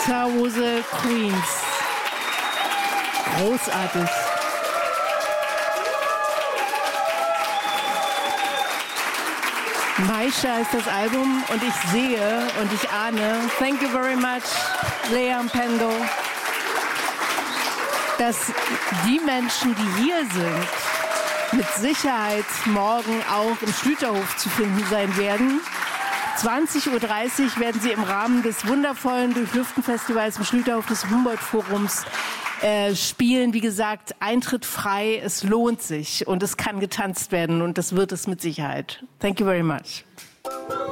Gitarrose Queens. Großartig. Maisha ist das Album und ich sehe und ich ahne, thank you very much, Lea Mpendo, dass die Menschen, die hier sind, mit Sicherheit morgen auch im Schlüterhof zu finden sein werden. 20:30 Uhr werden sie im Rahmen des wundervollen Durchlüften-Festivals im Schlüterhof des Humboldt-Forums spielen. Wie gesagt, Eintritt frei, es lohnt sich und es kann getanzt werden und das wird es mit Sicherheit. Thank you very much.